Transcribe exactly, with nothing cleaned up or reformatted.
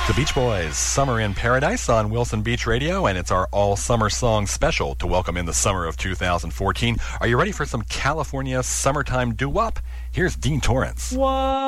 The Beach Boys, Summer in Paradise on Wilson Beach Radio, and it's our all summer song special to welcome in the summer of two thousand fourteen. Are you ready for some California summertime doo-wop? Here's Dean Torrance. What?